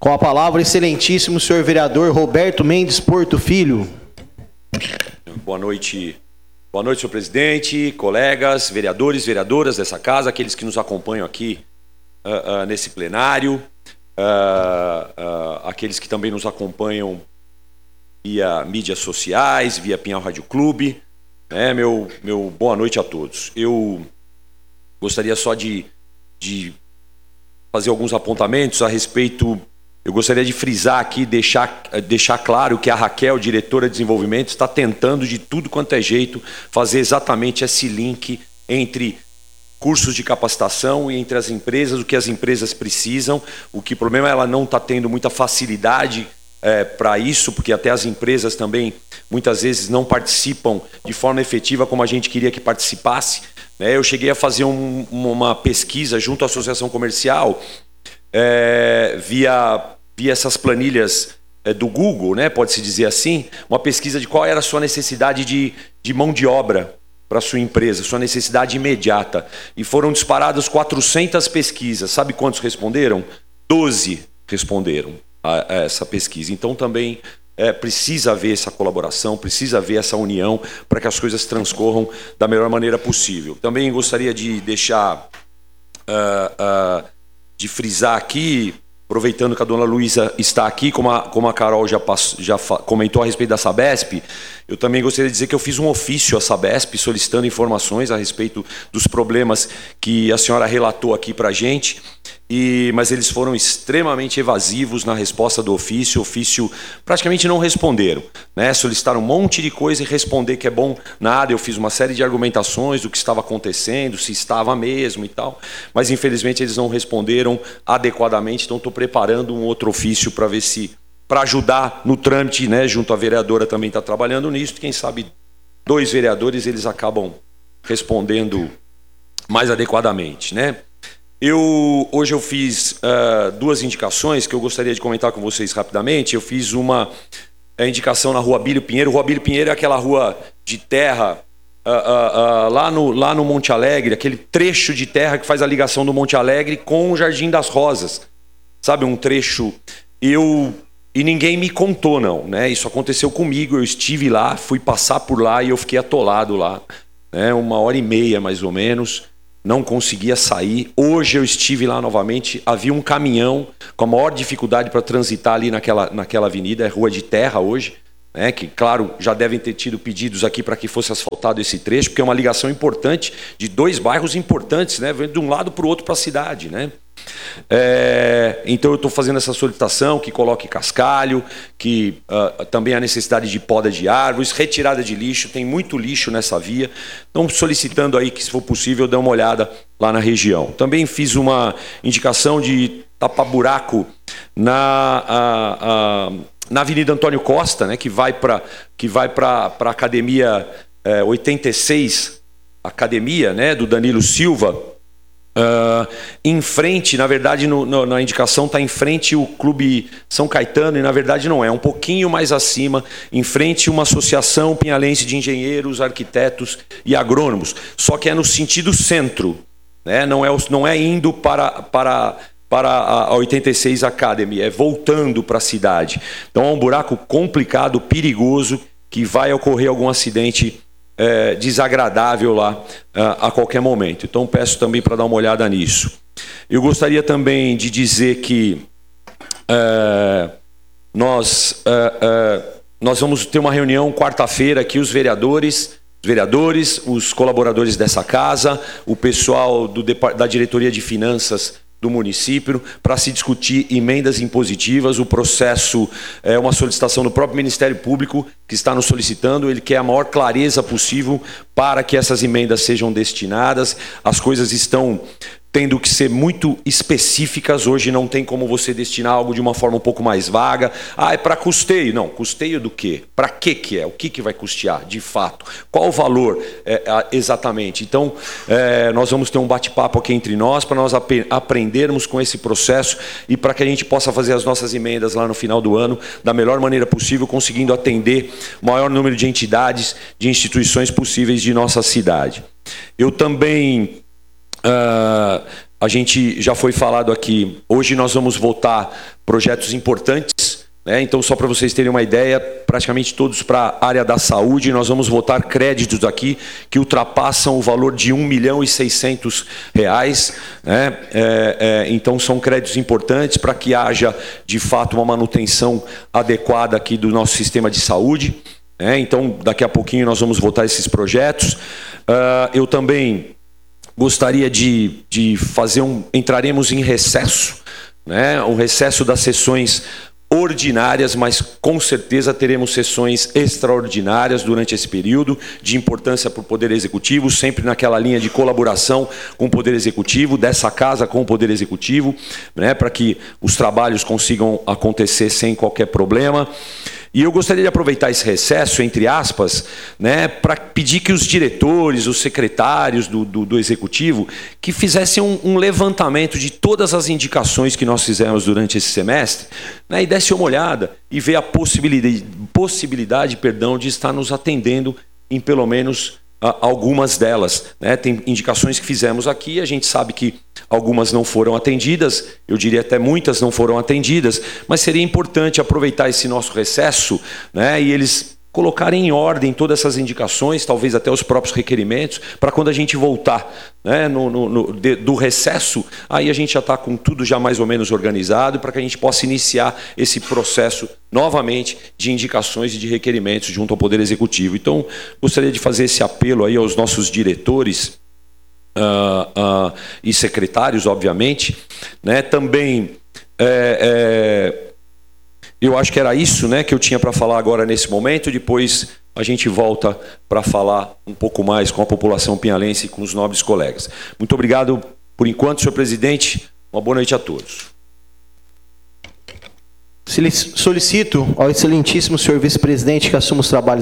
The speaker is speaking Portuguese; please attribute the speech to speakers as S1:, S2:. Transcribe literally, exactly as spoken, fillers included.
S1: Com a palavra, excelentíssimo senhor vereador Roberto Mendes Porto Filho.
S2: Boa noite, boa noite, senhor presidente, colegas, vereadores, vereadoras dessa casa, aqueles que nos acompanham aqui uh, uh, nesse plenário, uh, uh, aqueles que também nos acompanham via mídias sociais, via Pinhal Rádio Clube. É, meu, meu boa noite a todos. Eu gostaria só de, de fazer alguns apontamentos a respeito. Eu gostaria de frisar aqui, deixar, deixar claro que a Raquel, diretora de desenvolvimento, está tentando de tudo quanto é jeito fazer exatamente esse link entre cursos de capacitação e entre as empresas, o que as empresas precisam. O que o problema é ela não está tendo muita facilidade É, para isso, porque até as empresas também muitas vezes não participam de forma efetiva como a gente queria que participasse. Né? Eu cheguei a fazer um, uma pesquisa junto à Associação Comercial é, via, via essas planilhas é, do Google, né? Pode-se dizer assim, uma pesquisa de qual era a sua necessidade de, de mão de obra para a sua empresa, sua necessidade imediata. E foram disparadas quatrocentas pesquisas. Sabe quantos responderam? doze responderam a essa pesquisa. Então também é, precisa haver essa colaboração, precisa haver essa união para que as coisas transcorram da melhor maneira possível. Também gostaria de deixar, uh, uh, de frisar aqui, aproveitando que a dona Luísa está aqui, como a, como a Carol já, passou, já comentou a respeito da Sabesp, eu também gostaria de dizer que eu fiz um ofício à Sabesp solicitando informações a respeito dos problemas que a senhora relatou aqui para a gente. E, mas eles foram extremamente evasivos na resposta do ofício. O ofício praticamente não responderam, né? Solicitaram um monte de coisa e responder que é bom nada. Eu fiz uma série de argumentações do que estava acontecendo, se estava mesmo e tal, mas infelizmente eles não responderam adequadamente. Então estou preparando um outro ofício para ver se, para ajudar no trâmite, né? Junto à vereadora também está trabalhando nisso. Quem sabe dois vereadores eles acabam respondendo mais adequadamente, né? Eu, hoje eu fiz uh, duas indicações que eu gostaria de comentar com vocês rapidamente. Eu fiz uma uh, indicação na rua Abílio Pinheiro. Rua Abílio Pinheiro é aquela rua de terra uh, uh, uh, lá, no, lá no Monte Alegre, aquele trecho de terra que faz a ligação do Monte Alegre com o Jardim das Rosas. Sabe, um trecho... Eu... E ninguém me contou, não, né? Isso aconteceu comigo, eu estive lá, fui passar por lá e eu fiquei atolado lá, né? Uma hora e meia, mais ou menos... Não conseguia sair. Hoje eu estive lá novamente, havia um caminhão com a maior dificuldade para transitar ali naquela, naquela avenida, é rua de terra hoje, né? Que claro, já devem ter tido pedidos aqui para que fosse asfaltado esse trecho, porque é uma ligação importante de dois bairros importantes, né? Vendo de um lado para o outro para a cidade, né? É, então eu estou fazendo essa solicitação que coloque cascalho, que uh, também há necessidade de poda de árvores, retirada de lixo, tem muito lixo nessa via. Então solicitando aí que, se for possível, dê uma olhada lá na região. Também fiz uma indicação de tapar buraco na, a, a, na Avenida Antônio Costa, né, que vai para que vai para a Academia é, oitenta e seis, Academia, né, do Danilo Silva. Uh, em frente, na verdade no, no, na indicação está em frente o Clube São Caetano, e na verdade não é, é um pouquinho mais acima, em frente uma associação pinhalense de engenheiros, arquitetos e agrônomos, só que é no sentido centro, né? Não é, não é indo para, para, para a oitenta e seis Academy, é voltando para a cidade. Então é um buraco complicado, perigoso, que vai ocorrer algum acidente É, desagradável lá uh, a qualquer momento. Então peço também para dar uma olhada nisso. Eu gostaria também de dizer que uh, nós, uh, uh, nós vamos ter uma reunião quarta-feira aqui, os vereadores, os vereadores, os colaboradores dessa casa, o pessoal do, da diretoria de finanças do município, para se discutir emendas impositivas. O processo é uma solicitação do próprio Ministério Público que está nos solicitando. Ele quer a maior clareza possível para que essas emendas sejam destinadas. As coisas estão tendo que ser muito específicas. Hoje não tem como você destinar algo de uma forma um pouco mais vaga. Ah, é para custeio. Não, custeio do quê? Para que que é? O que que vai custear, de fato? Qual o valor é, exatamente? Então, é, nós vamos ter um bate-papo aqui entre nós para nós ap aprendermos com esse processo e para que a gente possa fazer as nossas emendas lá no final do ano da melhor maneira possível, conseguindo atender o maior número de entidades, de instituições possíveis de nossa cidade. Eu também uh, a gente já foi falado aqui, hoje nós vamos votar projetos importantes, né? Então, só para vocês terem uma ideia, praticamente todos para a área da saúde, nós vamos votar créditos aqui que ultrapassam o valor de um milhão e seiscentos reais, né? É, é, então, são créditos importantes para que haja, de fato, uma manutenção adequada aqui do nosso sistema de saúde. É, então, daqui a pouquinho nós vamos votar esses projetos. Uh, eu também gostaria de, de fazer um... Entraremos em recesso, né? Um recesso das sessões ordinárias, mas com certeza teremos sessões extraordinárias durante esse período, de importância para o Poder Executivo, sempre naquela linha de colaboração com o Poder Executivo, dessa casa com o Poder Executivo, né? Para que os trabalhos consigam acontecer sem qualquer problema. E eu gostaria de aproveitar esse recesso, entre aspas, né, para pedir que os diretores, os secretários do, do, do Executivo, que fizessem um, um levantamento de todas as indicações que nós fizemos durante esse semestre, né, e dessem uma olhada e ver a possibilidade, possibilidade perdão, de estar nos atendendo em pelo menos uh, algumas delas. Né? Tem indicações que fizemos aqui, a gente sabe que algumas não foram atendidas, eu diria até muitas não foram atendidas, mas seria importante aproveitar esse nosso recesso, né, e eles colocarem em ordem todas essas indicações, talvez até os próprios requerimentos, para quando a gente voltar, né, no, no, no, de, do recesso, aí a gente já está com tudo já mais ou menos organizado, para que a gente possa iniciar esse processo novamente de indicações e de requerimentos junto ao Poder Executivo. Então, gostaria de fazer esse apelo aí aos nossos diretores, Uh, uh, e secretários, obviamente, né? Também é, é, eu acho que era isso, né, que eu tinha para falar agora nesse momento. Depois a gente volta para falar um pouco mais com a população pinhalense e com os nobres colegas. Muito obrigado por enquanto, senhor presidente. Uma boa noite a todos.
S1: Solicito ao excelentíssimo senhor vice-presidente que assuma os trabalhos